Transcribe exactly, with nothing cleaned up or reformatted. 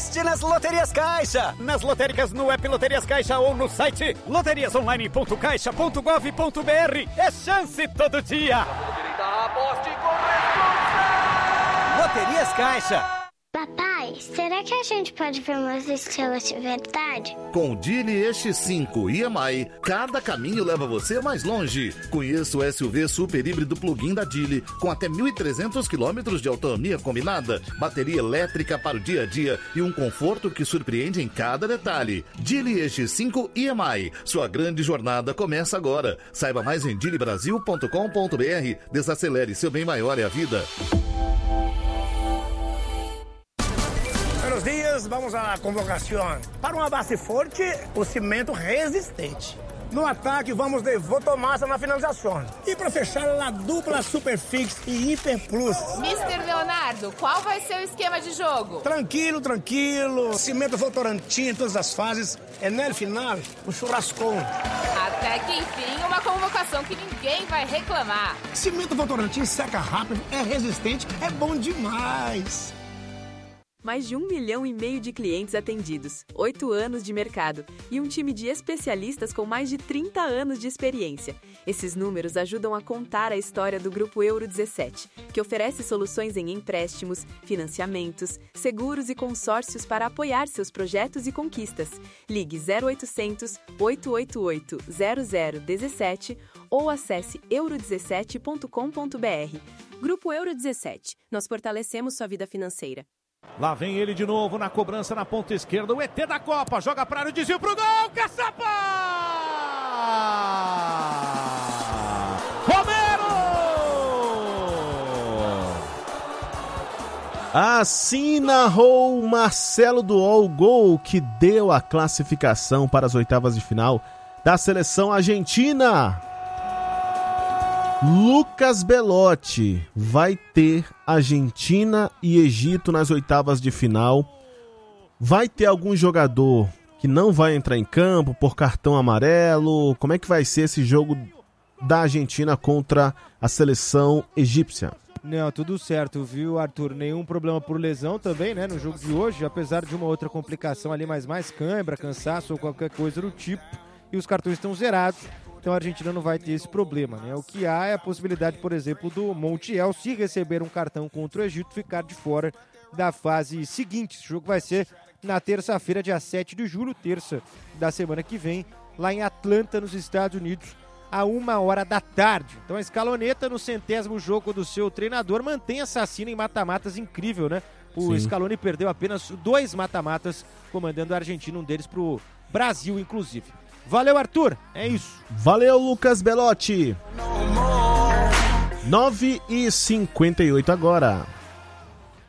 aposte nas Loterias Caixa. Nas lotéricas no app Loterias Caixa ou no site loterias online ponto caixa ponto gov ponto br. É chance todo dia. Aposte com Loterias Caixa. Papai, será que a gente pode ver umas estrelas de verdade? Com o Geely E X cinco e M I, cada caminho leva você mais longe. Conheça o S U V super híbrido plug-in da Geely, com até mil e trezentos quilômetros de autonomia combinada, bateria elétrica para o dia a dia e um conforto que surpreende em cada detalhe. Geely E X cinco e M I, sua grande jornada começa agora. Saiba mais em geely brasil ponto com ponto br. Desacelere, seu bem maior é a vida. Buenos dias, vamos à convocação. Para uma base forte, o cimento resistente. No ataque, vamos de Votomassa na finalização. E para fechar, a dupla Superfix e Hiper Plus. mister Leonardo, qual vai ser o esquema de jogo? Tranquilo, tranquilo. Cimento Votorantim em todas as fases. É no final, o churrascão. Até que enfim, uma convocação que ninguém vai reclamar. Cimento Votorantim seca rápido, é resistente, é bom demais. Mais de um milhão e meio de clientes atendidos, oito anos de mercado e um time de especialistas com mais de trinta anos de experiência. Esses números ajudam a contar a história do Grupo Euro dezessete, que oferece soluções em empréstimos, financiamentos, seguros e consórcios para apoiar seus projetos e conquistas. Ligue zero oitocentos, oito oito oito, zero zero um sete ou acesse euro dezessete ponto com ponto br. Grupo Euro dezessete. Nós fortalecemos sua vida financeira. Lá vem ele de novo na cobrança na ponta esquerda. O E T da Copa joga para o desvio pro gol. Caçapa! Romero! Assim narrou Marcelo Duol o gol que deu a classificação para as oitavas de final da seleção argentina. Lucas Belotti vai ter Argentina e Egito nas oitavas de final. Vai ter algum jogador que não vai entrar em campo por cartão amarelo? Como é que vai ser esse jogo da Argentina contra a seleção egípcia? Não, tudo certo, viu, Arthur? Nenhum problema por lesão também, né, no jogo de hoje, apesar de uma outra complicação ali, mas mais cãibra, cansaço ou qualquer coisa do tipo. E os cartões estão zerados. Então a Argentina não vai ter esse problema, né? O que há é a possibilidade, por exemplo, do Montiel, se receber um cartão contra o Egito, ficar de fora da fase seguinte. Esse jogo vai ser na terça-feira, dia sete de julho, terça da semana que vem, lá em Atlanta, nos Estados Unidos, a uma hora da tarde. Então a Scaloneta, no centésimo jogo do seu treinador, mantém assassino em mata-matas, incrível, né? O Sim. Scaloni perdeu apenas dois mata-matas, comandando a Argentina, um deles pro Brasil, inclusive. Valeu, Arthur. É isso. Valeu, Lucas Belotti. nove e cinquenta e oito agora.